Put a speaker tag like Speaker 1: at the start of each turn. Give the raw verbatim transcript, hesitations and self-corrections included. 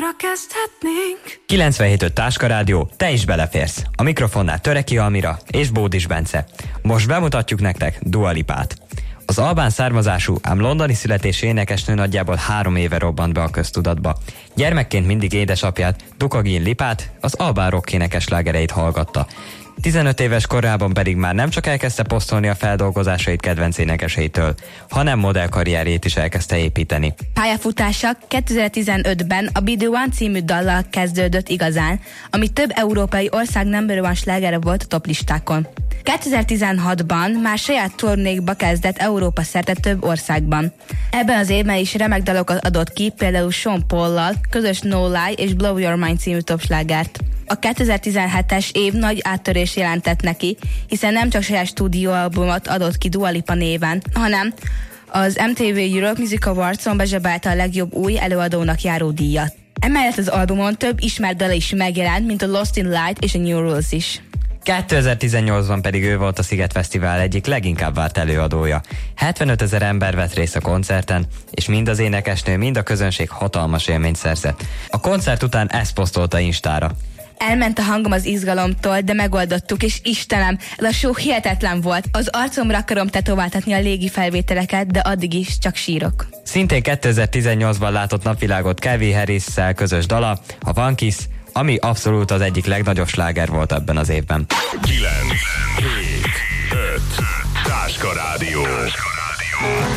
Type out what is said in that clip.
Speaker 1: újra kezdhetnénk.
Speaker 2: kilencvenhét öt Táska Rádió, te is beleférsz. A mikrofonnál Töreki Almira és Bódis Bence. Most bemutatjuk nektek Dua Lipát. Az albán származású, ám londoni születésű énekesnő nagyjából három éve robbant be a köztudatba. Gyermekként mindig édesapját, Dukagin Lipát, az albán rock énekes slágereit hallgatta. tizenöt éves korában pedig már nem csak elkezdte posztolni a feldolgozásait kedvenc énekeseitől, hanem modellkarrierjét is elkezdte építeni.
Speaker 3: Pályafutása kétezer-tizenötben a Be The One című dallal kezdődött igazán, ami több európai ország number one slágere volt a toplistákon. kétezer-tizenhatban már saját turnékba kezdett Európa szerte több országban. Ebben az évben is remek dalokat adott ki, például Sean Paul-lal, közös No Lie és Blow Your Mind című topslágert. A kétezer-tizenhetes év nagy áttörés jelentett neki, hiszen nem csak saját stúdióalbumot adott ki Dua Lipa néven, hanem az em té vé Europe Music Awards-on bezsebálta a legjobb új előadónak járó díjat. Emellett az albumon több ismert dala is megjelent, mint a Lost in Light és a New Rules is.
Speaker 2: kétezer-tizennyolcban pedig ő volt a Sziget Fesztivál egyik leginkább várt előadója. hetvenöt ezer ember vett részt a koncerten, és mind az énekesnő, mind a közönség hatalmas élményt szerzett. A koncert után ezt posztolta Instára.
Speaker 3: Elment a hangom az izgalomtól, de megoldottuk, és Istenem, ez a show hihetetlen volt. Az arcomra akarom tetováltatni a légi felvételeket, de addig is csak sírok.
Speaker 2: Szintén kétezer-tizennyolcban látott napvilágot Calvin Harris-szel közös dala, a One Kiss, ami abszolút az egyik legnagyobb sláger volt ebben az évben.
Speaker 4: kilenc, hét, öt, Táska Rádió.